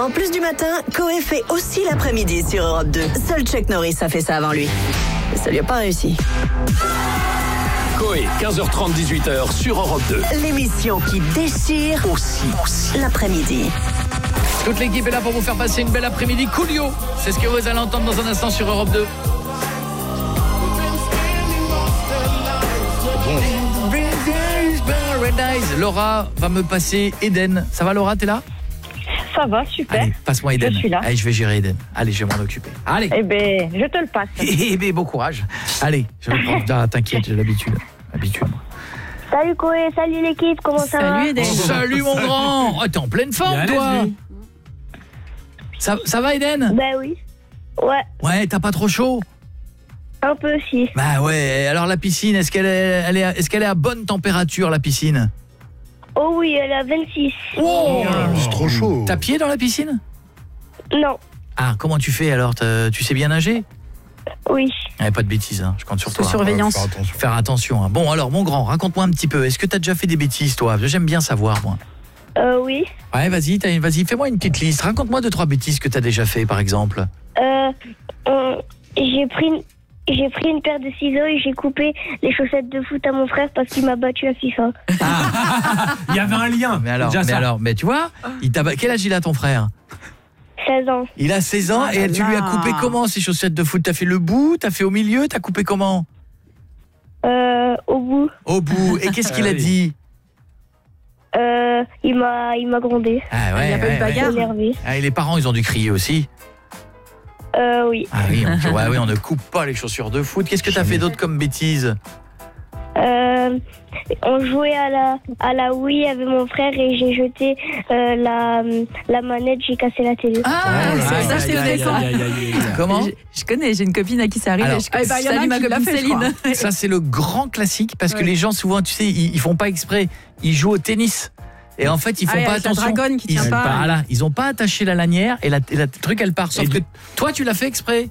En plus du matin, Coé fait aussi l'après-midi sur Europe 2. Seul Chuck Norris a fait ça avant lui. Et ça lui a pas réussi. Coé, 15h30, 18h sur Europe 2. L'émission qui déchire aussi l'après-midi. Toute l'équipe est là pour vous faire passer une belle après-midi. Coolio, c'est ce que vous allez entendre dans un instant sur Europe 2. Laura va me passer Eden. Ça va Laura, t'es là? Ça va, super. Allez, passe-moi Eden. Je suis là. Allez, je vais gérer Eden. Allez, je vais m'en occuper. Allez. Eh ben, je te le passe. Eh ben, bon courage. Allez, je vais prendre. Ah, t'inquiète, j'ai l'habitude. Habitude. Salut Coé, salut l'équipe, comment ça va? Salut Eden. Salut mon grand. Oh, t'es en pleine forme toi. Ça va Eden? Ben oui. Ouais, Ouais, t'as pas trop chaud? un peu aussi. Bah ouais, alors la piscine, est-ce qu'elle est à bonne température la piscine? Oh oui, elle a 26. Oh, C'est trop chaud. t'as pied dans la piscine? Non, Ah, comment tu fais alors? Tu sais bien nager? oui. Pas de bêtises, hein. Je compte sur Sous toi. surveillance. Faut faire attention. Faire attention. Hein. Bon, alors mon grand, raconte-moi un petit peu. Est-ce que t'as déjà fait des bêtises toi? J'aime bien savoir moi. Oui. Ouais, vas-y, fais-moi une petite liste. Raconte-moi 2-3 bêtises que t'as déjà fait par exemple. J'ai pris une paire de ciseaux et j'ai coupé les chaussettes de foot à mon frère parce qu'il m'a battu à FIFA. Il y avait un lien. Mais tu vois, quel âge il a ton frère? 16 ans. Il a 16 ans et tu lui as coupé comment ces chaussettes de foot? T'as fait le bout? T'as fait au milieu? T'as coupé comment? Au bout. Au bout. Et qu'est-ce qu'il a dit? Il m'a grondé. Ah ouais, Il y a pas eu de bagarre. Énervé. Ah, et les parents, ils ont dû crier aussi. Oui. Ah oui, on ne coupe pas les chaussures de foot. Qu'est-ce que t'as fait d'autre comme bêtise? On jouait à la Wii avec mon frère et j'ai jeté la manette, j'ai cassé la télé. Ah, c'est ça, je t'ai fait ça. Comment? Je connais, j'ai une copine à qui ça arrive. Alors, Je salue ma copine Céline. Ça, c'est le grand classique parce que les gens, souvent, tu sais, ils font pas exprès. Ils jouent au tennis. Et en fait, ils font pas attention. La dragonne qui tient pas. Voilà, ils ont pas attaché la lanière et le truc, elle part. Sauf que toi, tu l'as fait exprès.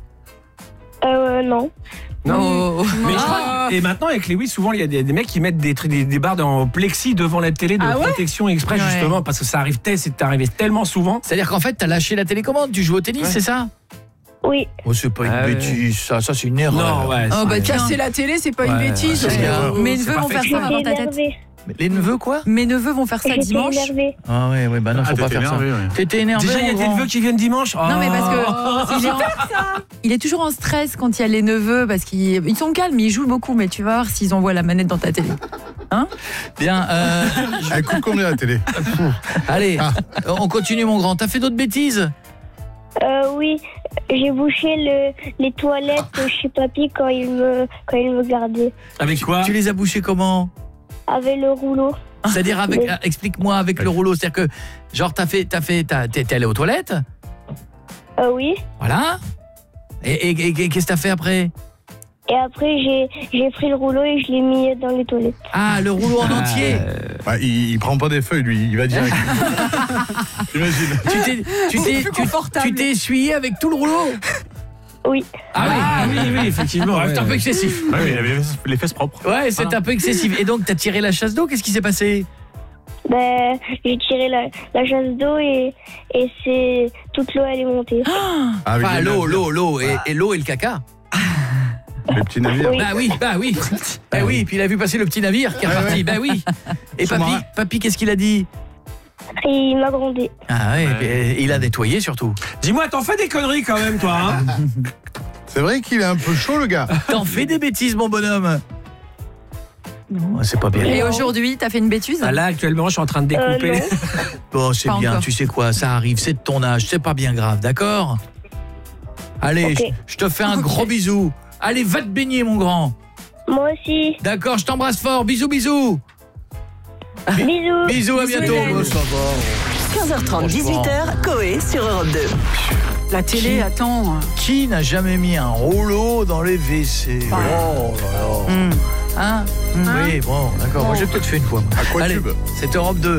Non. Non. Mais je crois, et maintenant avec les Wii, souvent il y a des mecs qui mettent des barres en plexi devant la télé de protection exprès justement parce que ça arrive arrivé tellement souvent. C'est-à-dire qu'en fait, t'as lâché la télécommande, tu joues au tennis, c'est ça? Oui. Oh, c'est pas une bêtise, ça c'est une erreur. Non, ouais. Oh bah casser la télé, c'est pas une bêtise. Mes neveux vont faire ça dans ta tête. Les neveux quoi? Mes neveux vont faire ça J'étais dimanche. énervée. Ah ouais, bah non, faut pas faire ça. T'étais énervé. Déjà il y a des neveux qui viennent dimanche. Non mais parce que il est toujours en stress quand il y a les neveux parce qu'ils sont calmes, ils jouent beaucoup, mais tu vas voir s'ils envoient la manette dans ta télé. Hein? Bien. Elle coûte combien la télé? Allez, on continue mon grand. T'as fait d'autres bêtises? Oui, j'ai bouché les toilettes chez papy quand il me gardait. Avec quoi? Tu les as bouchées comment? Avec le rouleau. C'est-à-dire explique-moi avec le rouleau, c'est-à-dire que genre t'es allé aux toilettes? Oui. Voilà. Et qu'est-ce que t'as fait après? Et après j'ai pris le rouleau et je l'ai mis dans les toilettes. Ah, le rouleau en entier. Bah, il prend pas des feuilles, lui, il va direct. Imagine. Tu t'es essuyé avec tout le rouleau? Oui. Ah oui, effectivement. C'est un peu excessif. Ouais, mais il avait les fesses propres. Ouais, c'est un peu excessif. Et donc, t'as tiré la chasse d'eau, qu'est-ce qui s'est passé? Ben, j'ai tiré la chasse d'eau et c'est toute l'eau elle est montée. Ah, oui, Enfin, l'eau et l'eau et le caca. les petits navires. Oui. Bah oui. Bah oui, puis il a vu passer le petit navire qui est reparti. Bah oui. Et papy, qu'est-ce qu'il a dit? Et il m'a grondé. Ah ouais, et il a nettoyé surtout. Dis-moi, t'en fais des conneries quand même toi hein? C'est vrai qu'il est un peu chaud le gars. T'en fais des bêtises mon bonhomme? Non, c'est pas bien. Et aujourd'hui, t'as fait une bêtise? Là actuellement, je suis en train de découper. Non. Bon, c'est Pas bien, encore. tu sais quoi, ça arrive, c'est de ton âge, c'est pas bien grave, d'accord? Allez, Ok. je te fais un gros bisou. Allez, va te baigner mon grand. Moi aussi. D'accord, je t'embrasse fort. Bisous, bisous. Bisous. Bisous, à bientôt. Hélène. Oh, ça va. 15h30, 18h, Coé sur Europe 2. La télé, attends. Qui n'a jamais mis un rouleau dans les WC? Oh là là. Hein? Oui, bon, d'accord. Moi, j'ai peut-être fait une fois. À quoi Allez, tube? c'est Europe 2.